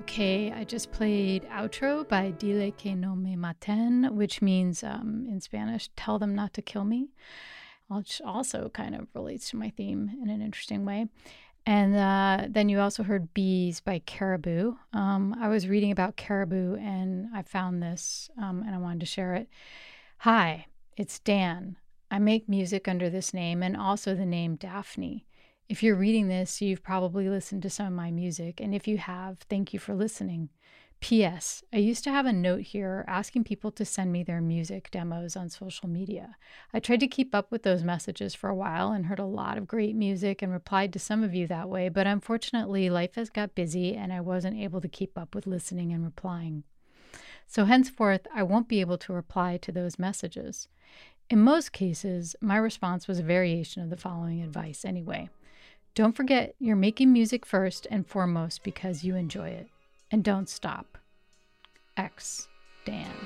Okay, I just played Outro by Dile que no me maten, which means in Spanish, tell them not to kill me, which also kind of relates to my theme in an interesting way. And then you also heard Bees by Caribou. I was reading about Caribou and I found this and I wanted to share it. Hi, it's Dan. I make music under this name and also the name Daphne. If you're reading this, you've probably listened to some of my music, and if you have, thank you for listening. P.S. I used to have a note here asking people to send me their music demos on social media. I tried to keep up with those messages for a while and heard a lot of great music and replied to some of you that way, but unfortunately, life has got busy and I wasn't able to keep up with listening and replying. So henceforth, I won't be able to reply to those messages. In most cases, my response was a variation of the following advice anyway. Don't forget you're making music first and foremost because you enjoy it. And don't stop. X. Dan.